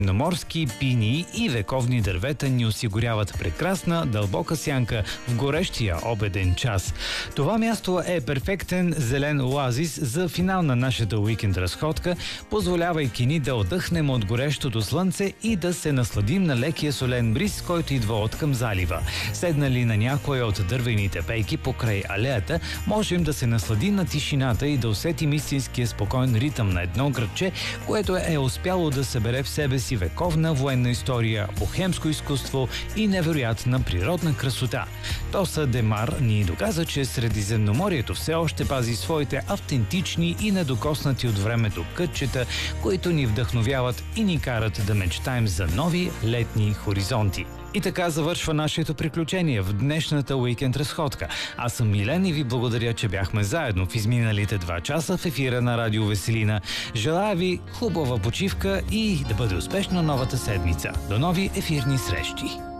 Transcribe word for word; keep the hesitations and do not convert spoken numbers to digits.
Морски пини и вековни дървета ни осигуряват прекрасна, дълбока сянка в горещия обеден час. Това място е перфектен зелен оазис за финал на нашата уикенд разходка, позволявайки ни да отдъхнем от горещото слънце и да се насладим на лекия солен бриз, който идва от към залива. Седнали на някоя от дървените пейки покрай алеята, можем да се насладим на тишината и да усетим истинския спокоен ритъм на едно градче, което е успяло да събере в себе си вековна военна история, бохемско изкуство и невероятна природна красота. Тоса Демар ни доказа, че Средиземноморието все още пази своите автентични и недокоснати от времето кътчета, които ни вдъхновяват и ни карат да мечтаем за нови летни хоризонти. И така завършва нашето приключение в днешната уикенд разходка. Аз съм Милен и ви благодаря, че бяхме заедно в изминалите два часа в ефира на Радио Веселина. Желая ви хубава почивка и да бъде успешна новата седмица. До нови ефирни срещи!